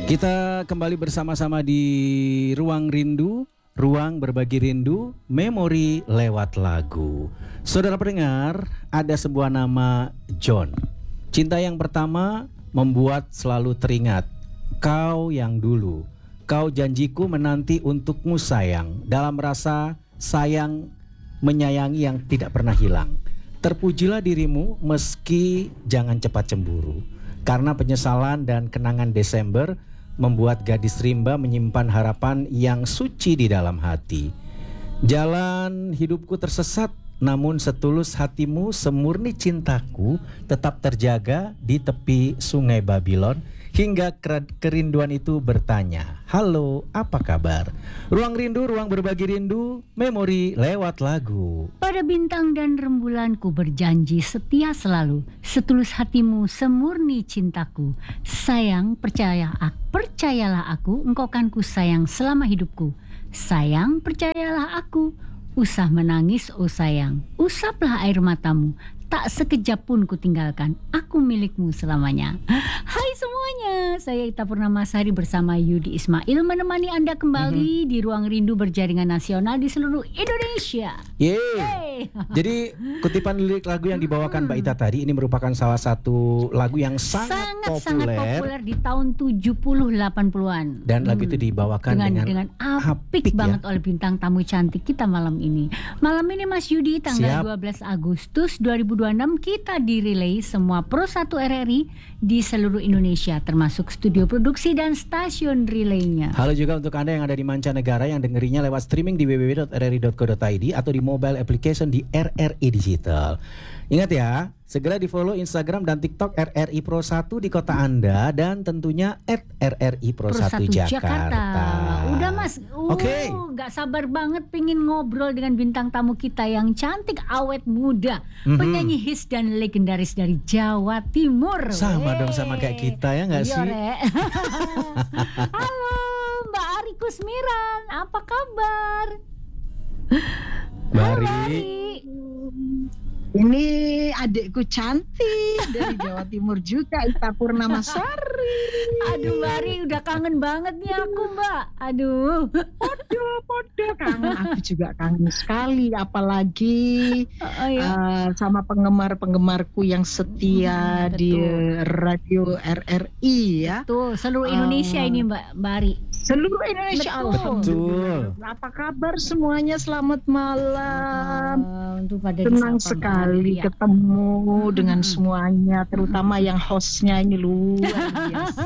Kita kembali bersama-sama di Ruang Rindu, Ruang Berbagi Rindu, Memori lewat lagu. Saudara pendengar, ada sebuah nama John. Cinta yang pertama membuat selalu teringat. Kau yang dulu, kau janjiku menanti untukmu sayang. Dalam rasa sayang menyayangi yang tidak pernah hilang. Terpujilah dirimu meski jangan cepat cemburu. Karena penyesalan dan kenangan Desember membuat gadis rimba menyimpan harapan yang suci di dalam hati. Jalan hidupku tersesat, namun setulus hatimu, semurni cintaku tetap terjaga di tepi sungai Babylon. Hingga kerinduan itu bertanya, halo, apa kabar? Ruang Rindu, Ruang Berbagi Rindu, Memori lewat lagu. Pada bintang dan rembulanku berjanji setia selalu. Setulus hatimu, semurni cintaku. Sayang, percayalah aku, engkau kan ku sayang selama hidupku. Sayang, percayalah aku, usah menangis, oh sayang. Usaplah air matamu, tak sekejap pun ku tinggalkan, aku milikmu selamanya. Hai semuanya, saya Ita Purnamasari bersama Yudi Ismail menemani Anda kembali di Ruang Rindu berjaringan nasional di seluruh Indonesia. Yeay. Jadi kutipan lirik lagu yang dibawakan Mbak Ita tadi ini merupakan salah satu lagu yang sangat populer di tahun 70-80an. Dan lagu itu dibawakan dengan apik banget oleh bintang tamu cantik kita malam ini. Malam ini Mas Yudi tanggal 12 Agustus 2026 kita direlay semua Pro 1 RRI di seluruh Indonesia termasuk studio produksi dan stasiun relaynya. Halo juga untuk Anda yang ada di mancanegara yang dengerinya lewat streaming di www.rri.co.id atau di mobile application di RRI Digital. Ingat ya, segera di follow Instagram dan TikTok RRI Pro 1 di kota Anda dan tentunya @RRI Pro 1 Jakarta. Udah Mas, Oke. Gak sabar banget pengen ngobrol dengan bintang tamu kita yang cantik, awet muda, penyanyi hits dan legendaris dari Jawa Timur. Sama dong sama kayak kita ya gak sih? Halo Mbak Ari Kusmiran, apa kabar? Mbak Ari. Ini adikku cantik dari Jawa Timur juga, Ita Purnamasari. Aduh Mbak Ari, udah kangen banget nih aku Mbak. Aduh. Podo kangen, aku juga kangen sekali. Apalagi sama penggemar-penggemarku yang setia di radio RRI ya. Betul, seluruh Indonesia ini Mbak Ari. Seluruh Indonesia. Betul. Apa kabar semuanya? Selamat malam. Senang sekali ketemu dengan semuanya, terutama yang hostnya ini luar biasa.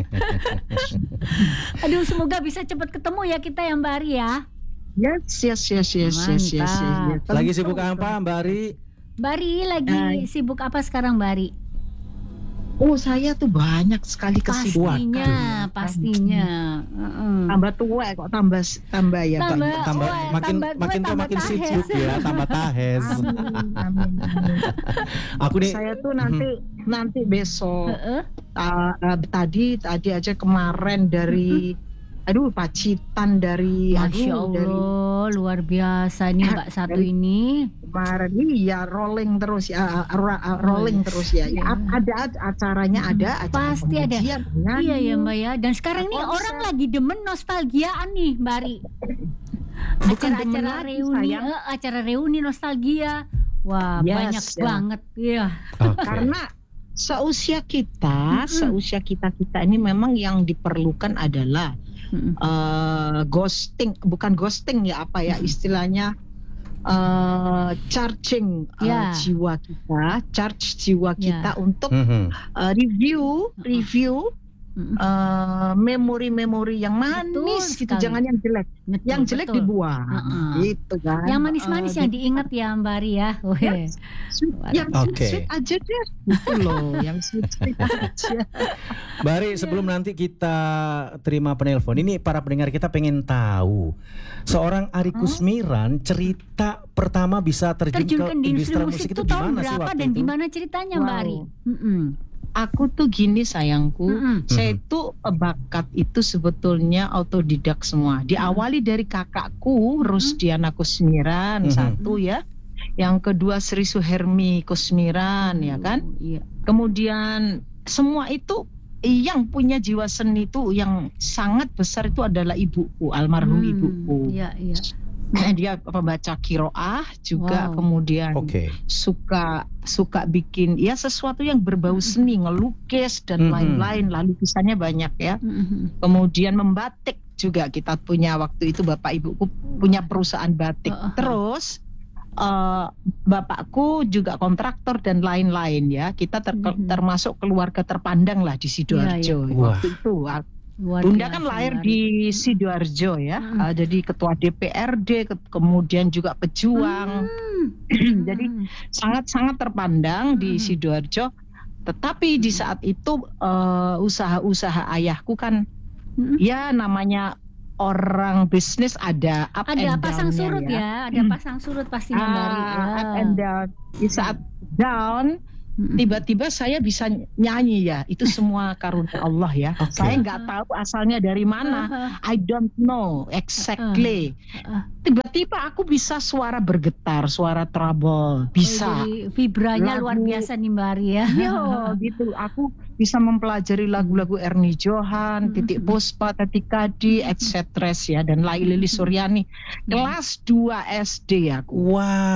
Aduh, semoga bisa cepat ketemu ya kita ya Mbak Ari ya. Yes. Lagi sibuk apa Mbak Ari? Mbak Ari lagi sibuk apa sekarang Mbak Ari? Oh, saya tuh banyak sekali kesibukan. Pastinya. Tambah tua kok tambah ya. Makin tua makin sibuk ya, tambah tahes. Amin. Aku nih saya tuh nanti besok. Tadi aja kemarin dari Pacitan dari Masya Allah, luar biasa nih Mbak satu ini. Kemarin ya rolling terus ya, terus ya. Ada acaranya, ada acara pasti ada. Iya ya Mbak ya. Dan sekarang nih orang lagi demen nostalgiaan nih Mbak Ari. Acara reuni nostalgia. Wah, banyak banget ya. Karena seusia kita ini memang yang diperlukan adalah ghosting, bukan ghosting ya, apa ya istilahnya, charging jiwa kita, untuk review memori-memori yang manis. Betul, gitu, jangan yang jelek. Yang jelek dibuang. Gitu kan. Yang manis-manis yang diingat ya Mbak Ari ya. Yang sweet aja deh. Gitu loh, yang sweet aja. Mbak Ari, sebelum nanti kita terima penelpon, ini para pendengar kita pengen tahu seorang Ari Kusmiran cerita pertama bisa terjun ke industri musik itu gimana sih waktu dan itu? Gimana ceritanya Mbak Ari? Aku tuh gini sayangku, saya itu bakat itu sebetulnya autodidak semua. Diawali dari kakakku Rusdiana Kusmiran, satu ya. Yang kedua Sri Suhermi Kusmiran, ya kan. Kemudian semua itu yang punya jiwa seni itu yang sangat besar itu adalah ibuku, almarhum ibuku. Iya. Dia pembaca qiraah juga, Wow. kemudian Oke. suka bikin ya sesuatu yang berbau seni, ngelukis dan lain-lain, lalu lukisannya banyak ya. Kemudian membatik juga, kita punya waktu itu bapak ibuku punya perusahaan batik. Terus bapakku juga kontraktor dan lain-lain ya. Kita termasuk keluarga terpandang lah di Sidoarjo waktu itu. Bunda kan lahir di Sidoarjo ya, jadi ketua DPRD, kemudian juga pejuang, jadi sangat-sangat terpandang di Sidoarjo. Tetapi di saat itu usaha-usaha ayahku kan, ya namanya orang bisnis ada up and down-nya, pasang surut ya, ada pasang surut pastinya Mbak Ari. Up and down. Di saat down, tiba-tiba saya bisa nyanyi ya, itu semua karunia Allah ya. Saya nggak tahu asalnya dari mana, I don't know exactly. Tiba-tiba aku bisa suara bergetar, suara treble, bisa. Jadi vibranya luar biasa nih Mbak Ari ya. Iya gitu, aku bisa mempelajari lagu-lagu Ernie Johan, Titik Puspa, Tati Kadi, etc. ya, dan Lili Suryani. Kelas 2 SD aku.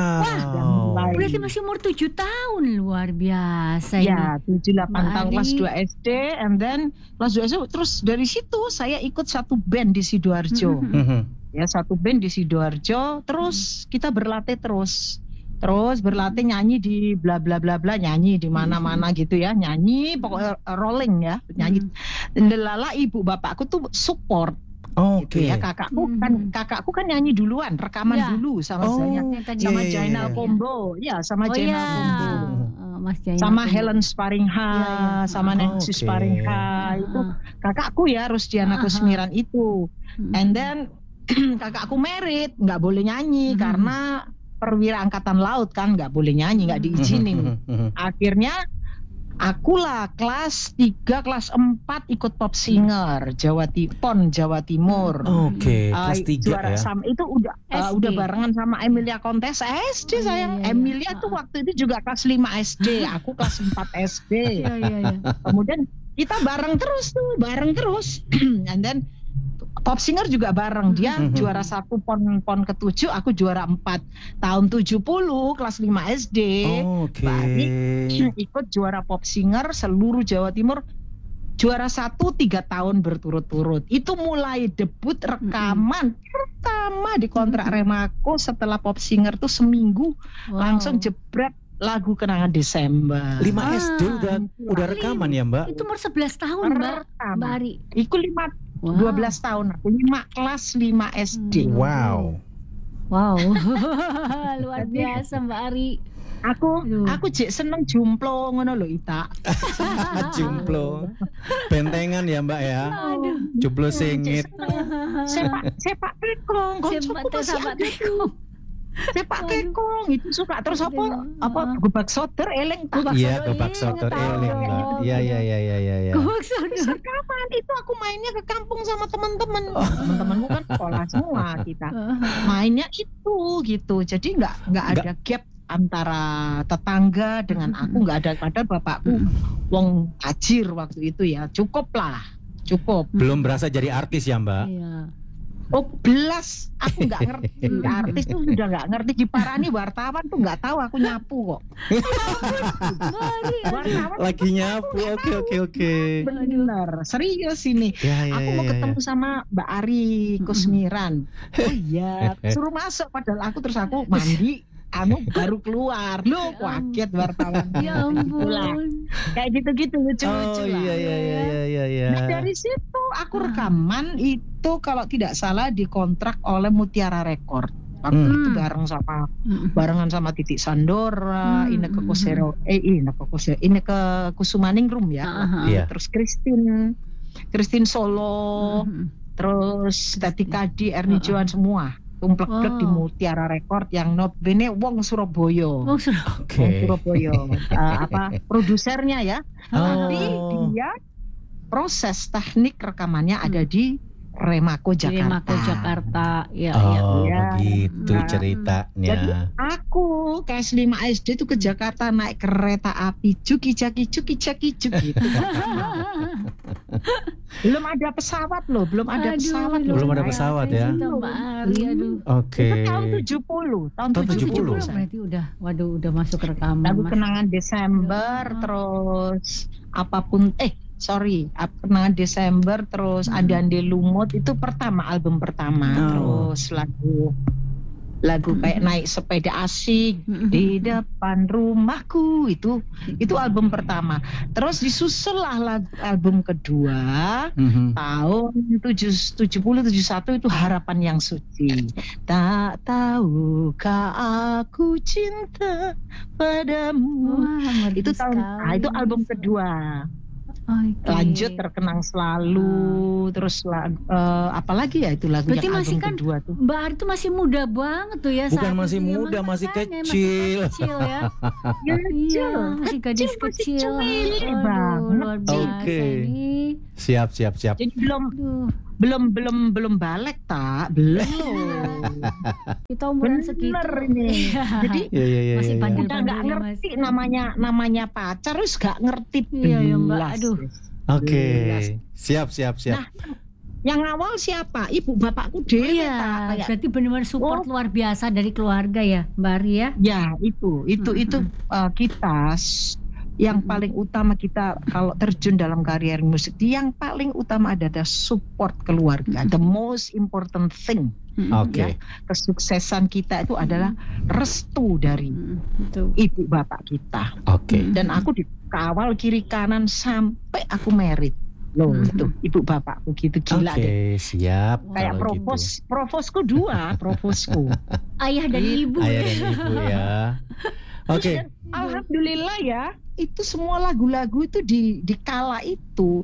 Wow. Berarti masih umur 7 tahun, luar biasa ya, ini. 7-8 tahun kelas 2 SD, and then kelas 2 SD, terus dari situ saya ikut satu band di Sidoarjo. Ya, satu band di Sidoarjo, terus kita berlatih terus berlatih nyanyi di bla bla bla bla, nyanyi di mana-mana gitu ya, nyanyi pokoknya rolling ya, nyanyi. Delala ibu bapakku tuh support. Gitu ya, kakakku kan nyanyi duluan, rekaman dulu sama saya, sama Jainal Kombo, ya sama Jainal Kombo, sama Helen Sparingha, sama Nancy Sparingha, itu kakakku ya, Rusdiana Kusmiran itu. And then kakakku merit, nggak boleh nyanyi karena perwira angkatan laut kan, nggak boleh nyanyi, nggak diizinin. Akhirnya akulah kelas 3, kelas 4 ikut Pop Singer Jawa Timur. Kelas 3 juara ya. Sama, itu udah barengan sama Emilia Kontes SD sayang. Emilia tuh waktu itu juga kelas 5 SD, aku kelas 4 SD. Kemudian kita bareng terus. And then Pop Singer juga bareng, dia juara 1 pon ke-7, aku juara 4 tahun 70 kelas 5 SD. Balik ikut juara Pop Singer seluruh Jawa Timur, juara 1 3 tahun berturut-turut. Itu mulai debut rekaman pertama di kontrak Remako setelah Pop Singer tuh seminggu langsung jebret lagu Kenangan Desember. 5 SD udah rekaman ya Mbak? Itu umur 11 tahun Mbak Ari. Iku 12 tahun aku, 5 kelas 5 SD. Wow. Luar biasa Mbak Ari. Aku jek seneng jumplo ngono lho Ita. Jumplo. Bentengan ya Mbak ya. Jumplo singit. Sepak tekong. Sepak tekong itu suka, terus apa gebak soder eleng tak? Iya, gebak soder eleng Mbak. Iya. Gebak soder kapan itu aku mainnya ke kampung sama teman-teman. Teman-temanku kan sekolah semua kita. Mainnya itu gitu. Jadi nggak ada gap antara tetangga dengan aku, nggak ada. Padahal bapakku wong tajir waktu itu ya. Cukup. Belum berasa jadi artis ya Mbak? Iya. Belas, aku nggak ngerti. Artis tuh sudah nggak ngerti, diparani wartawan tuh nggak tahu aku nyapu kok. Wartawan lagi nyapu, oke. Bener, serius ini. Aku mau ketemu sama Mbak Ari Kusmiran. Oh iya, suruh masuk. Padahal aku mandi. Baru keluar, lu kaget wartawan. Ya ampun. Kayak gitu-gitu lucu-lucu lah. Iya. Nah, dari situ aku rekaman itu kalau tidak salah dikontrak oleh Mutiara Record. Waktu itu barengan sama Titik Sandora, Inneke Kusumaningrum ya. Terus Christine Solo, terus Tati Kadi, Ernie Johan semua. Tumplek di Mutiara Record yang notabene wong Surabaya. Surabaya. Produsernya ya. Tapi dia proses teknik rekamannya ada di Remako Jakarta. Ya. Begitu ceritanya. Jadi aku dulu kelas 5 SD itu ke Jakarta naik kereta api cuki-caki gitu. Belum ada pesawat loh, belum ada pesawat loh. Belum ada pesawat ya. Mbak Ari, aduh. Oke. Itu tahun 70, tahun Tahun 70. Berarti udah masuk rekaman. Lagu Mas. kenangan Desember, terus apapun kenangan Desember, terus Ande Lumut itu album pertama. Terus lagu kayak naik sepeda asik di depan rumahku itu album pertama. Terus disusul lah album kedua tahun 70-71 itu Harapan yang Suci. Tak tahukah aku cinta padamu. Itu itu album kedua. Lanjut Terkenang Selalu, terus apalagi ya itu lagu berarti yang masih album kedua tuh. Mbak Ari tuh masih muda banget tuh ya. Bukan saat masih itu. muda, masih Makanya, kecil. masih kecil ya. Iya, masih gadis kecil. Banget. Luar biasa Oke. ini. Siap. Jadi Aduh, belum balik belum. kita umuran segitu. Bener ini. Jadi Iya. Masih pandai. udah nggak ngerti namanya pacar, terus nggak ngerti Iya, Mbak. belas. Aduh. Oke. Siap. Nah, yang awal siapa? Ibu bapakku deh. Iya, berarti benar-benar support luar biasa dari keluarga ya, Mbak Ari ya. Ya itu kita yang paling utama kita kalau terjun dalam karier musik, yang paling utama adalah support keluarga. The most important thing. Oke. Ya, kesuksesan kita itu adalah restu dari ibu bapak kita. Oke. Dan aku dikawal kiri kanan sampai aku merit. Loh, itu ibu bapakku gitu, gila deh. Oke, siap. Kayak kalau gitu. provosku. Ayah dan ibu. Ayah dan ibu ya. Oke. Alhamdulillah ya, itu semua lagu-lagu itu di kala itu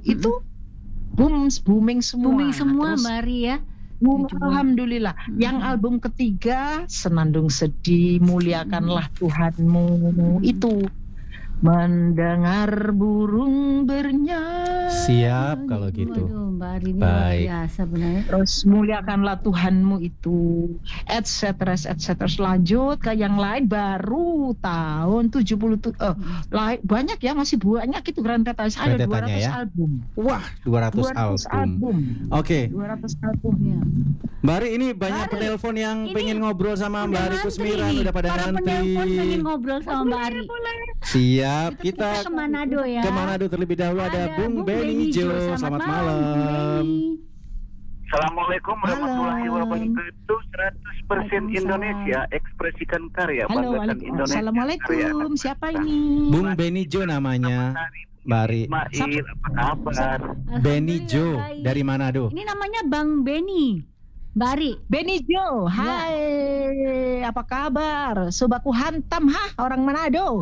booming semua. Booming semua, Terus, Mbak Ari ya. Alhamdulillah. Yang album ketiga Senandung Sedih, Muliakanlah Tuhanmu, itu mendengar burung bernyanyi. Siap kalau gitu. Waduh, Mbak Ari ini Baik. luar biasa benar. Terus Muliakanlah Tuhanmu itu, etc. Lanjut ke yang lain baru tahun 70 banyak ya, masih banyak itu rentetannya. Ada 200 ya? album. Wah, 200 album. Oke. 200 album. Ya. Mbak Ari, ini banyak penelpon yang pengen ngobrol sama Mbak Ari Kusmiran, udah pada Para ngantri. penelpon pengen ngobrol sama Mbak Ari. Siap, kita ke Manado ya. ke Manado terlebih dahulu. Ada Bung Benny Jo. Selamat malam. Bung Benny. Assalamualaikum warahmatullahi wabarakatuh. 100% Indonesia, ekspresikan karya, Halo, banggakan Indonesia. Assalamualaikum. Siapa ini? Bung Benny Jo namanya, Mbak Ari. Ismail, apa kabar? Benny Jo Alhamdulillah, baik. dari Manado. Ini namanya Bang Benny. Mbak Ari. Benny Jo, hai, apa kabar? Sobaku hantam, orang Manado.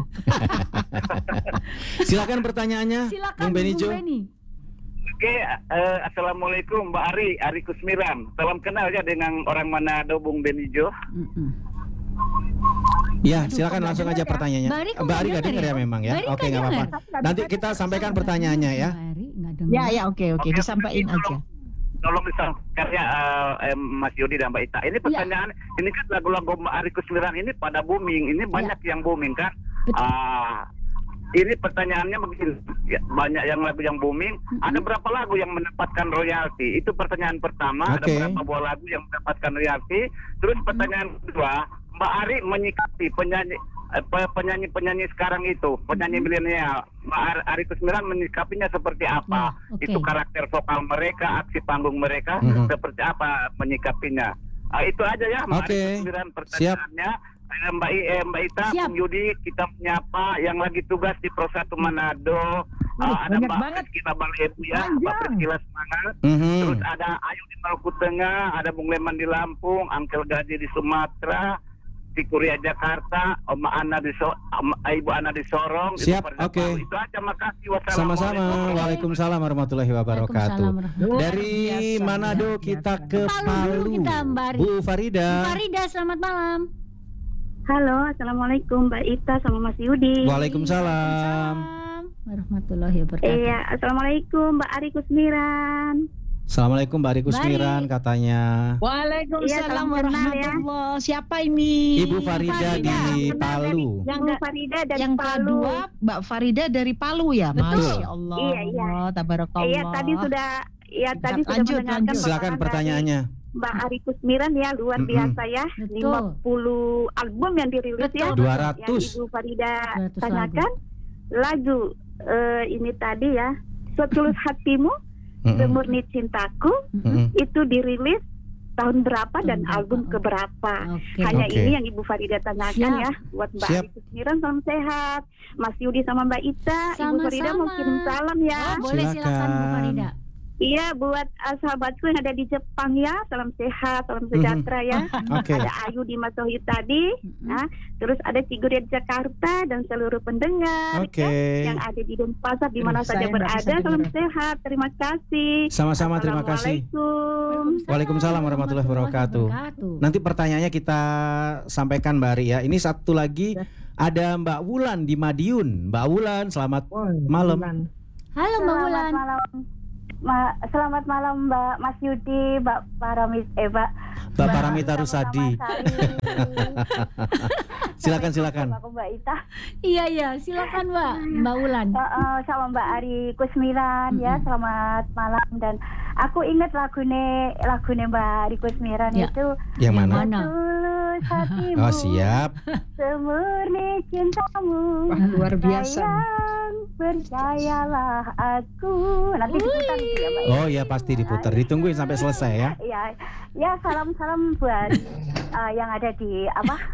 Silakan pertanyaannya, Silakan Bung Benny Jo. Oke, assalamualaikum Mbak Ari Kusmiran. Salam kenal ya dengan orang Manado, Bung Benny Jo. Ya, silakan langsung aja pertanyaannya. Mbak Ari nggak dengar ya memang ya? Mbak Ari Oke, nggak nggak apa-apa. Nanti kita sampaikan pertanyaannya ya. Mbak Ari nggak dengar. Ya, oke, disampaikan aja. Tolong misalnya Mas Yudi dan Mbak Ita. Ini pertanyaan, ini kan lagu-lagu Mbak Ari Kusmiran ini pada booming. Ini banyak yang booming kan? Ini pertanyaannya begini, ya, banyak yang lagu yang booming. Ada berapa lagu yang mendapatkan royalti? Itu pertanyaan pertama. Oke. Ada berapa buah lagu yang mendapatkan royalti? Terus pertanyaan kedua, Mbak Ari menyikapi penyanyi sekarang itu, penyanyi milenial, Mbak Ari Kusmiran menyikapinya seperti apa? Itu karakter vokal mereka, aksi panggung mereka, seperti apa menyikapinya? Itu aja ya, Mbak Ari Kusmiran pertanyaannya. Mbak Ita, Bung Yudi, kita menyapa yang lagi tugas di Pro 1 Manado. Ada Mbak Priscila Balebu ya, Mbak Priscila semangat. Terus ada Ayu di Maluku Tengah, ada Bung Leman di Lampung, Angkel Gaji di Sumatera, di Kuria Jakarta, Ibu Ana di Sorong. Siap, oke. Itu aja, makasih. Sama-sama. Waalaikumsalam warahmatullahi wabarakatuh. Dari Manado kita ke Palu. Bu Farida. Bu Farida, selamat malam. Halo, assalamualaikum Mbak Ita sama Mas Yudi. Waalaikumsalam warahmatullahi wabarakatuh. Iya, assalamualaikum Mbak Ari Kusmiran. Assalamualaikum Mbak Ari Kusmiran katanya. Waalaikumsalam Iya, salam kenal ya. warahmatullahi. Siapa ini? Ibu Farida di Palu. Ibu Farida dari Yang Palu. kedua Mbak Farida dari Palu ya. Betul. Masya Allah. Iya. Tabarakallah. Iya, tadi sudah Lanjut. mendengarkan Silakan pemaparan pertanyaannya. dari Mbak Ari Kusmiran ya, luar biasa ya. Betul. 50 album yang dirilis ya. Betul. 200. Yang Ibu Farida 200 tanyakan lagu ini tadi ya, Setulus Hatimu, Mm-mm. Semurni Cintaku, Mm-mm. itu dirilis tahun berapa dan Tahun album berapa? keberapa. Oke. Hanya Oke. ini yang Ibu Farida tanyakan Siap. ya. Buat Mbak Siap. Ari Kusmiran salam sehat. Mas Yudi sama Mbak Ita, Ibu Sama-sama. Farida mau kirim salam ya. Oh, boleh silakan Bu Silakan. Farida. Iya, buat sahabatku yang ada di Jepang ya, salam sehat, salam sejahtera ya. Oke. Ada Ayu di Masohi tadi, nah, terus ada Ciguria di Jakarta dan seluruh pendengar Oke. ya, yang ada di Denpasar di mana Saya saja nggak bisa berada. Salam dengar. sehat, terima kasih. Sama-sama, terima kasih. Assalamualaikum. Waalaikumsalam warahmatullahi wabarakatuh. Nanti pertanyaannya kita sampaikan Mbak Ari ya. Ini satu lagi ada Mbak Wulan di Madiun. Mbak Wulan, selamat malam. Halo Mbak Wulan. Selamat malam Mbak Mas Yudi, Mbak Mbak Mbak Paramita Rusadi. Silakan. Aku Mbak Ita. Iya, silakan Mbak Wulan. Sama Mbak Ari Kusmiran ya, selamat malam. Dan aku ingat lagune Mbak Ari Kusmiran Ya. itu Yang mana? mana? Tulus hatimu, Oh, siap. semurni cintamu, Wah, luar biasa. sayang, percayalah aku. Nanti diputar gitu ya Mbak. Oh ya, pasti diputar. Ditungguin sampai selesai ya. Ya salam buat yang ada di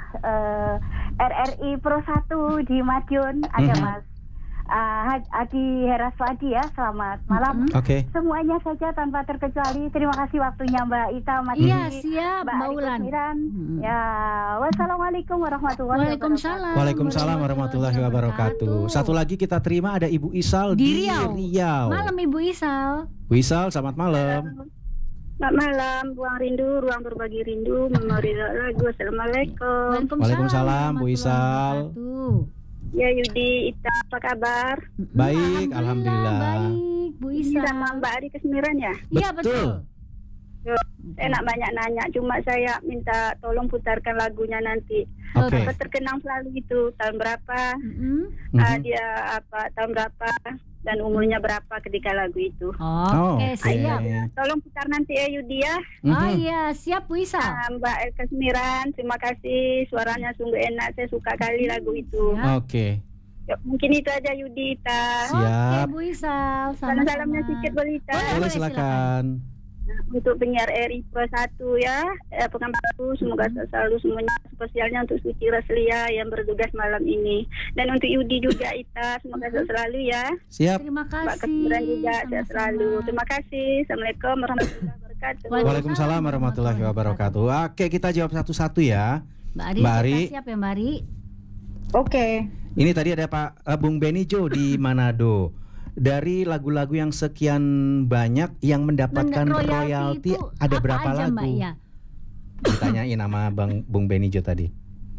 RRI Pro 1 di Madiun, ada Mas Adi Heraswadi ya. Selamat malam. Oke. Semuanya saja tanpa terkecuali. Terima kasih waktunya Mbak Ita, Mas Iya, Yudi, siap Mbak Ari Wulan. Kusmiran. Ya, wassalamualaikum warahmatullahi wabarakatuh. Waalaikumsalam. Waalaikumsalam warahmatullahi wabarakatuh. Satu lagi kita terima ada Ibu Isal Di di Riau. Riau. Malam Ibu Isal. Bu Isal, selamat malam. Selamat malam, Ruang Rindu, Ruang Berbagi Rindu, Memori Lagu. Assalamualaikum. Waalaikumsalam, Bu Isal. Ya Yudi, Ita, apa kabar? Baik, alhamdulillah. Baik, Bu Ini Isal. sama Mbak Ari Kusmiran ya? Iya, Betul. Enak banyak nanya, cuma saya minta tolong putarkan lagunya nanti. Oke. Apa terkenang selalu itu tahun berapa? Mm-mm. Dia tahun berapa dan umurnya berapa ketika lagu itu? Oke, Oke. siap. Tolong putar nanti ya Yudi ya. Oh iya, siap Bu Isal. Mbak Elka Semiran, terima kasih, suaranya sungguh enak, saya suka kali lagu itu. Ya. Oke. Ya, mungkin itu aja Yudi, Ita. Siap. Oke, Bu Isal. Salam-salamnya Sama-sama. sedikit boleh Ita. Boleh. Boleh silakan. Untuk penyiar RI Pro 1 ya, Pekanbaru, semoga selalu semuanya, spesialnya untuk Suci Raslia yang bertugas malam ini. Dan untuk Yudi juga Ita, semoga sehat selalu ya. Siap. Terima Mbak kasih. Kesiburan juga sehat Sama-sama. selalu. Terima kasih. Assalamualaikum warahmatullahi wabarakatuh. Waalaikumsalam warahmatullahi wabarakatuh. Oke, kita jawab satu-satu ya. Mbak Ari, Mbak Ari. kita siap ya Mbak Ari? Oke. Ini tadi ada Pak Bung Benijo di Manado. Dari lagu-lagu yang sekian banyak yang mendapatkan royalti itu ada apa berapa aja, Mbak? lagu? Ya. Ditanyain sama Bung Benijo tadi.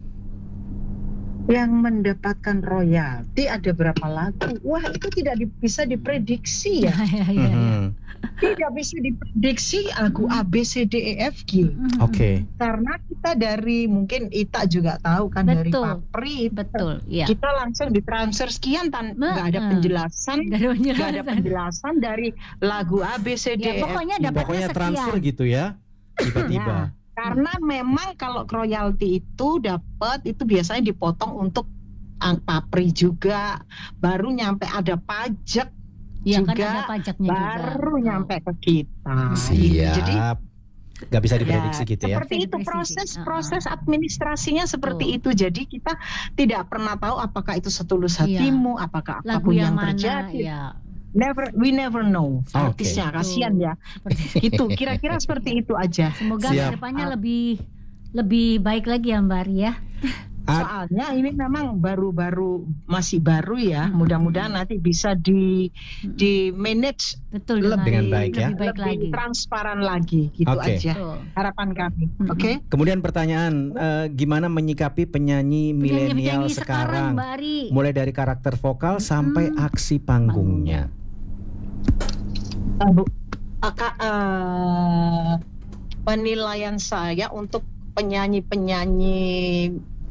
Yang mendapatkan royalti ada berapa lagu? Wah, itu tidak bisa diprediksi ya. Iya. Mhm. Tidak bisa diprediksi lagu A, B, C, D, E, F, G. Oke. Karena kita dari, mungkin Ita juga tahu kan, dari Betul. Papri, Betul, iya. kita langsung ditransfer sekian nggak ada penjelasan, nggak ada penjelasan dari lagu A, B, C, D, Ya, E, F, pokoknya G. dapatnya Pokoknya sekian. transfer gitu ya. Tiba-tiba. Karena memang kalau royalti itu dapat, itu biasanya dipotong untuk Papri juga, baru nyampe ada pajak Iya kan juga, ada pajaknya juga. baru nyampe ke kita. Siap. Jadi Gak bisa diprediksi gitu ya. seperti itu Diprediksi. proses administrasinya seperti itu. Jadi kita tidak pernah tahu apakah itu setulus hatimu, apakah Lagu apapun yang yang mana terjadi. ya. We never know. Oke. Artisnya kasihan ya. Seperti Itu kira-kira seperti itu aja. Semoga Siap. kedepannya lebih baik lagi ya Mbak Ari ya. Soalnya ini memang masih baru ya. Mudah-mudahan nanti bisa di manage Betul Dengan baik ya. Lebih baik lagi. lebih transparan lagi gitu Oke. aja. Betul. Harapan kami. Oke. Kemudian pertanyaan, gimana menyikapi penyanyi milenial Penyanyi sekarang? Mbak Ari. Mulai dari karakter vokal sampai aksi panggungnya. Bu, penilaian saya untuk penyanyi-penyanyi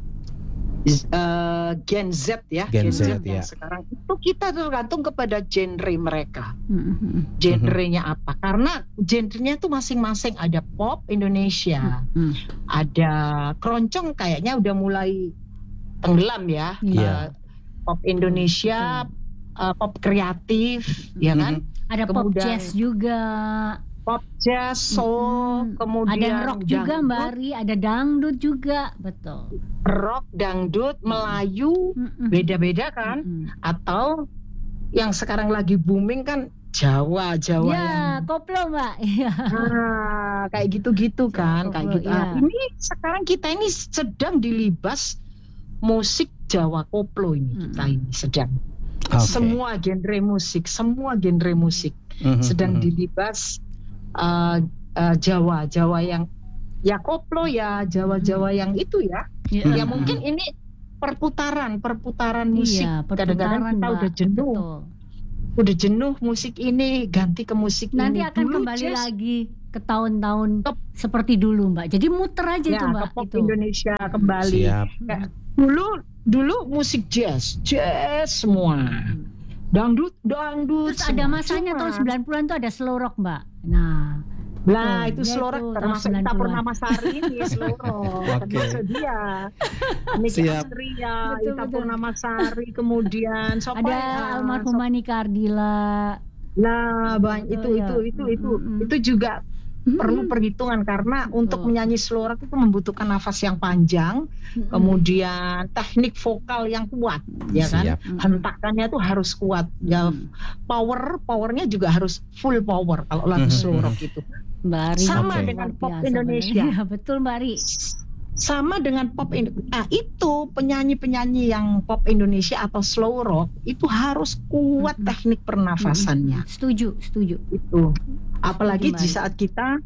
Gen Z ya, Gen Z, yang ya. sekarang itu kita tergantung kepada genre mereka. Genrenya apa? Karena genrenya itu masing-masing, ada pop Indonesia, ada keroncong kayaknya udah mulai tenggelam ya. Iya. Pop Indonesia, pop kreatif, ya kan? Ada pop Kemudian jazz juga. Pop jazz, soul, kemudian Ada rock juga dangdut, Mbak Ari, ada dangdut juga, betul. rock, dangdut, Melayu, beda-beda kan? Atau yang sekarang lagi booming kan Jawa Ya, yang koplo Mbak. Iya. kayak gitu-gitu kan, Koplo, kayak gitu. iya. Ini sekarang kita ini sedang dilibas musik Jawa koplo ini, kita ini sedang. Oke. Semua genre musik sedang dilibas Jawa yang ya koplo ya, Jawa yang itu ya. Ya mungkin ini perputaran musik. Iya, Kadang-kadang kita Mbak. udah jenuh. Betul. Udah jenuh musik ini, ganti ke musik Nanti ini. akan Dulu kembali jazz, lagi ke tahun-tahun seperti dulu Mbak. Jadi muter aja ya, itu Mbak. ke pop Itu. Indonesia kembali. Siap. Kayak dulu musik jazz semua. Dangdut Terus ada semua. masanya Cuma- tahun 90-an tuh ada slow rock Mbak. Nah, Lah Betul, itu ya slow itu rock tahun termasuk Ita 90-an. Purnamasari ini slow rock. Oke. Termasuk dia. Niki Siap. Astria, Betul, Ita betul. Purnamasari, kemudian siapa ada ya? almarhumah Nika Ardila. Lah banyak Betul, ya. itu juga perlu perhitungan karena untuk menyanyi slow rock itu membutuhkan nafas yang panjang, kemudian teknik vokal yang kuat, ya kan? Siap. Hentakannya tuh harus kuat, ya powernya juga harus full power kalau lagu slow rock itu. Mbak Ari Sama luar dengan pop biasa, Indonesia. benar. Iya, betul Mbak Ari. Sama dengan pop Indonesia. Nah, itu penyanyi-penyanyi yang pop Indonesia atau slow rock itu harus kuat teknik pernafasannya. Setuju. Itu. Apalagi Setuju, di Mbak.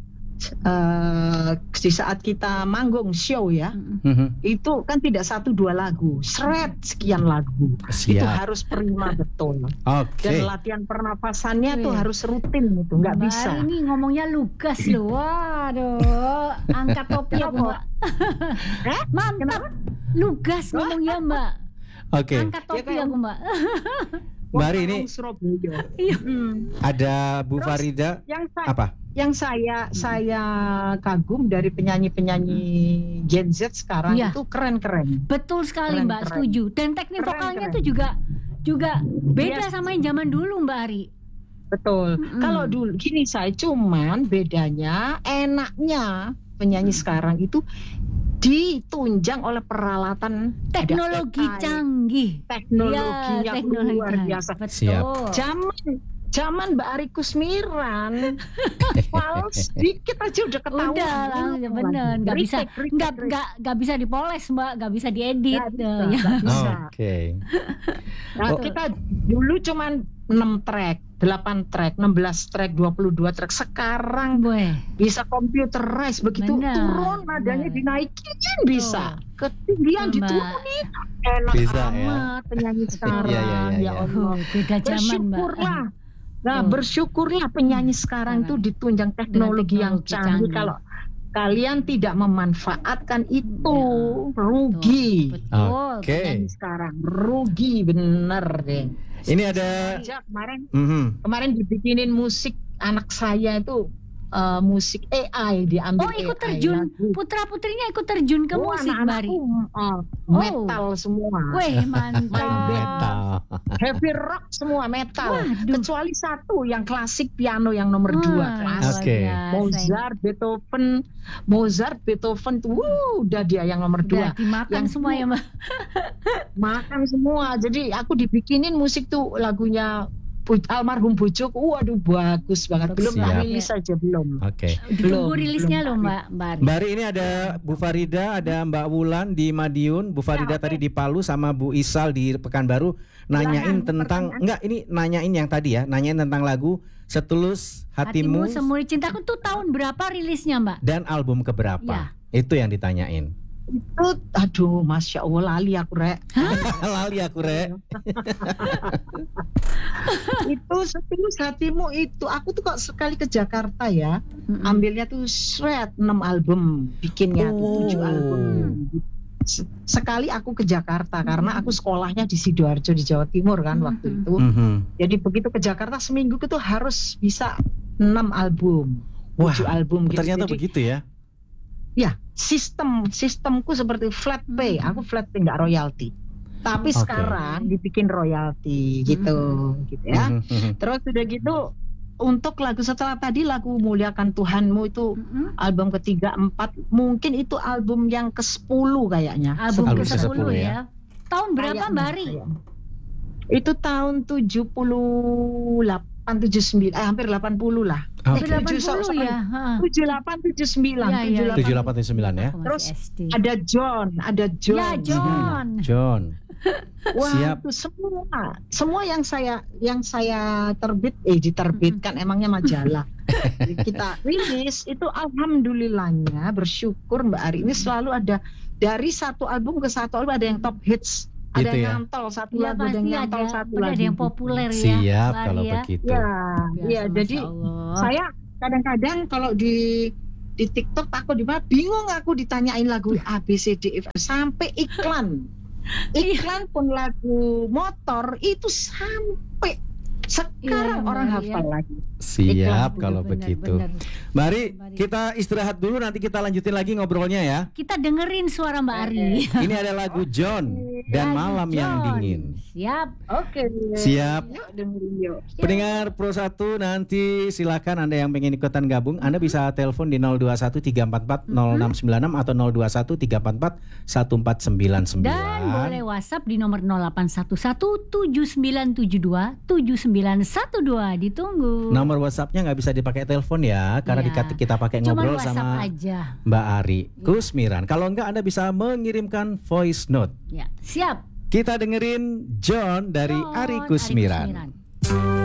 saat kita manggung show ya, itu kan tidak 1-2 lagu, sekian lagu. Itu Siap. harus prima betul. Oke. Dan latihan pernafasannya tuh Wih. harus rutin itu, nggak Mbak bisa. Ari ini ngomongnya lugas loh. Waduh, angkat topi aku Mbak. Mantap. Kenapa? Lugas ngomongnya Mbak. Oke. Angkat topi kayak- aku Mbak. Mbak Ari, ini Orang Surabaya. Iya. ada Bu Terus, Farida. Yang saya kagum dari penyanyi-penyanyi Gen Z sekarang Iya. itu keren-keren. Betul sekali Keren, Mbak, keren. setuju. Dan teknik Keren, vokalnya keren. tuh juga beda Yes. sama yang zaman dulu Mbak Ari. Betul. Kalau dulu gini saya cuman bedanya enaknya penyanyi sekarang itu ditunjang oleh peralatan ada Teknologi AI, canggih. teknologinya Iya, teknologi luar canggih. biasa. Betul. Siap. Zaman Mbak Ari Kusmiran, fals dikit aja udah ketahuan. Udah langsung bener, nggak bisa, nggak bisa dipoles Mbak, nggak bisa diedit. Nggak bisa. Oke. Nah, Oh. kita dulu cuman 6 track, 8 track, 16 track, 22 track. Sekarang Boy, bisa computerize, begitu Benar, turun nadanya benar. dinaikin bisa. Ketinggian Betul, Mbak. diturunin. Enak Bisa, ya. amat penyanyi sekarang. Iya, iya, iya, Ya iya. Allah. beda zaman Mbak. Bersyukurlah. Nah, Betul. bersyukurlah penyanyi sekarang itu Sekarang. ditunjang teknologi yang teknologi canggih. canggih. Kalau kalian tidak memanfaatkan itu, rugi. Betul. Oke. Penyanyi sekarang rugi bener deh. Ini ada. Aja kemarin Mhm. dibikinin musik anak saya itu musik AI diambil. Oh, ikut AI terjun. lagu. Putra-putrinya ikut terjun ke Oh, musik Mbak Ari. anak-anakku metal semua. Weh, mantap. Metal. Heavy rock semua metal. Waduh. Kecuali satu yang klasik piano yang nomor 2 Wah, klasik. Oke. luar biasa. Mozart, Beethoven tuh udah dia yang nomor 2. Udah dimakan Yang semua ya Mbak. Makan semua. Jadi aku dibikinin musik tuh lagunya almarhum bojoku. Waduh bagus banget. Belum Siap. rilis saja belum. Oke. Ditunggu Belum, rilisnya belum. loh Mbak Ari. Mbak Ari, ini ada Bu Farida, ada Mbak Wulan di Madiun, Bu Farida oke. tadi di Palu, sama Bu Isal di Pekanbaru. Nanyain Silakan, tentang, pertanyaan. enggak, ini nanyain yang tadi ya, nanyain tentang lagu Setulus Hatimu Hatimu Semuri Cintaku tuh tahun berapa rilisnya Mbak? dan album keberapa? Iya. Itu yang ditanyain. Itu aduh Masya Allah lali aku rek. Lali aku rek. Itu Setulus Hatimu itu aku tuh kok sekali ke Jakarta ya, ambilnya tuh shred 6 album, bikinnya tuh 7 album. Sekali aku ke Jakarta karena aku sekolahnya di Sidoarjo di Jawa Timur kan waktu itu. Jadi begitu ke Jakarta seminggu itu harus bisa 6 album, 7 album gitu. Ternyata jadi, begitu ya. Ya, sistemku seperti flat pay, aku flat pay nggak royalti. Tapi sekarang dibikin royalti gitu ya. Terus udah gitu untuk lagu setelah tadi lagu Muliakan Tuhanmu itu album ketiga, 4, mungkin itu album yang ke-10 kayaknya. Album ke-10 ke-10 ya. Tahun berapa Mbak Ari? Itu tahun 78, 79, hampir 80 lah. Hampir 80 ya. 78, 79, 78 79 ya. Terus ada John. Ya, John. Wah, Siap. itu semua yang saya diterbitkan emangnya majalah. Kita rilis itu alhamdulillahnya bersyukur Mbak Ari ini selalu ada dari satu album ke satu album ada yang top hits. Ada Gitu yang ya? nyantol satu Iya, lagu, ada yang nyantol satu lagu. Ada yang populer ya. Siap Mbak kalau Ari ya. begitu. Ya, jadi saya kadang-kadang kalau di TikTok aku bingung aku ditanyain lagu A B C D F sampai iklan pun lagu motor itu sampai sekarang orang hafal lagi. Siap Iklan, kalau begitu. Mari kita istirahat dulu, nanti kita lanjutin lagi ngobrolnya ya. Kita dengerin suara Mbak Ari. Ini ada lagu John dan Malam yang Dingin. Siap. Oke. Siap. Yuk dengerin yuk. Pendengar Pro 1 nanti silakan Anda yang pengen ikutan gabung, Anda bisa telepon di 0213440696 atau 0213441499. Dan boleh WhatsApp di nomor 081179727912. Ditunggu. Nomor WhatsApp-nya nggak bisa dipakai telepon ya, karena Iya. kita pakai Cuman ngobrol WhatsApp sama aja. Mbak Ari Kusmiran. Kalau enggak Anda bisa mengirimkan voice note. Ya, siap. Kita dengerin John dari John, Ari Kusmiran. Ari Kusmiran.